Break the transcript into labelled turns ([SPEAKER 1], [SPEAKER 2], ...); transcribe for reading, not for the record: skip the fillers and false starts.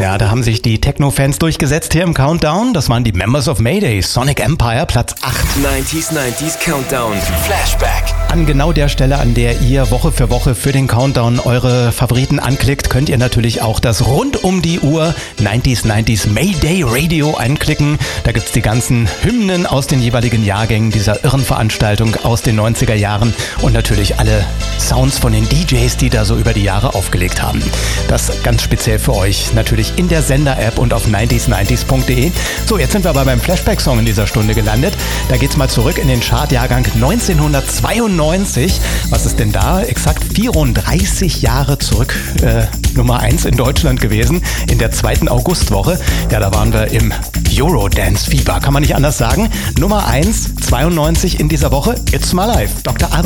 [SPEAKER 1] Ja, da haben sich die Techno-Fans durchgesetzt hier im Countdown. Das waren die Members of Mayday, Sonic Empire, Platz 8.
[SPEAKER 2] 90s Countdown, Flashback.
[SPEAKER 1] An genau der Stelle, an der ihr Woche für Woche für den Countdown eure Favoriten anklickt, könnt ihr natürlich auch das rund um die Uhr 90s Mayday Radio einklicken. Da gibt's die ganzen Hymnen aus den jeweiligen Jahrgängen dieser irren Veranstaltung aus den 90er Jahren und natürlich alle Sounds von den DJs, die da so über die Jahre aufgelegt haben. Das ganz speziell für euch natürlich in der Sender-App und auf 90s90s.de. So, jetzt sind wir aber beim Flashback-Song in dieser Stunde gelandet. Da geht's mal zurück in den Chartjahrgang 1992. Was ist denn da? Exakt 34 Jahre zurück. Nummer 1 in Deutschland gewesen, in der 2. Augustwoche. Ja, da waren wir im Eurodance-Fieber, kann man nicht anders sagen. Nummer 1, 92 in dieser Woche. It's My Life, Dr. Alban.